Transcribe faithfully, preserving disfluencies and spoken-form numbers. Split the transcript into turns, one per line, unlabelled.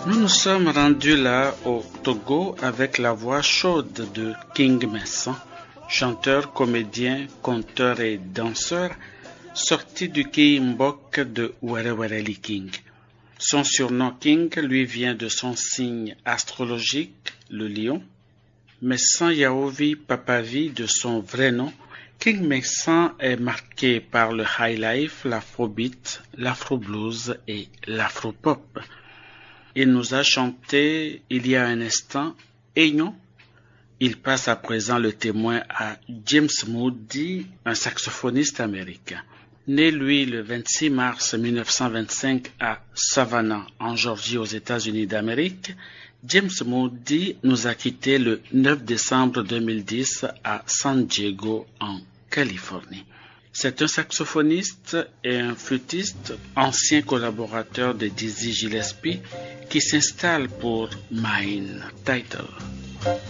Nous nous sommes rendus là au Togo avec la voix chaude de King Messan, chanteur, comédien, conteur et danseur, sorti du Kimbok de Werewereli King. Son surnom King lui vient de son signe astrologique, le lion. Messan Yaovi Papavi de son vrai nom, King Messan est marqué par le high life, l'afrobeat, l'afroblues et l'afropop. Il nous a chanté il y a un instant Aignon. Il passe à présent le témoin à James Moody, un saxophoniste américain. Né lui le vingt-six mars mille neuf cent vingt-cinq à Savannah, en Georgie aux États-Unis d'Amérique, James Moody nous a quittés le neuf décembre deux mille dix à San Diego, en Californie. C'est un saxophoniste et un flûtiste, ancien collaborateur de Dizzy Gillespie, qui s'installe pour Mine Title.